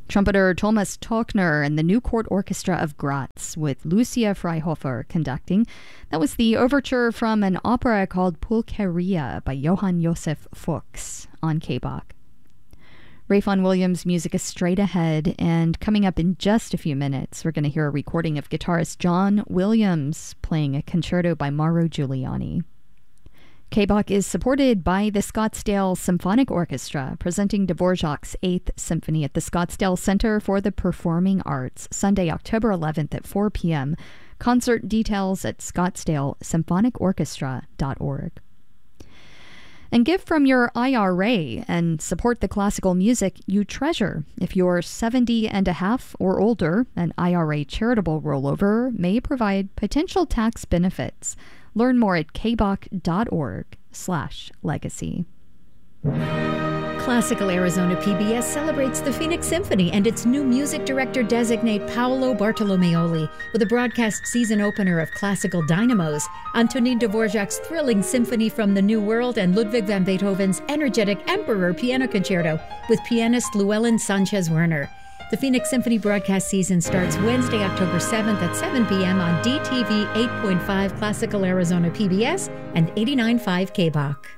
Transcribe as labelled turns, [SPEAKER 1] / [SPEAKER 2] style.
[SPEAKER 1] Trumpeter Thomas Tochner and the New Court Orchestra of Graz with Lucia Freihofer conducting. That was the overture from an opera called Pulcheria by Johann Josef Fuchs on K-Bach. Ralph Vaughan Williams' music is straight ahead, and coming up in just a few minutes, we're going to hear a recording of guitarist John Williams playing a concerto by Mauro Giuliani. K-Bach is supported by the Scottsdale Symphonic Orchestra, presenting Dvorak's 8th Symphony at the Scottsdale Center for the Performing Arts, Sunday, October 11th at 4 p.m. Concert details at scottsdalesymphonicorchestra.org. And give from your IRA and support the classical music you treasure. If you're 70 and a half or older, an IRA charitable rollover may provide potential tax benefits. Learn more at kbach.org/legacy.
[SPEAKER 2] Classical Arizona PBS celebrates the Phoenix Symphony and its new music director designate Paolo Bartolomeoli with a broadcast season opener of Classical Dynamos, Antonin Dvorak's thrilling Symphony from the New World, and Ludwig van Beethoven's energetic Emperor Piano Concerto with pianist Llewellyn Sanchez Werner. The Phoenix Symphony broadcast season starts Wednesday, October 7th at 7 p.m. on DTV 8.5 Classical Arizona PBS and 89.5 KBach.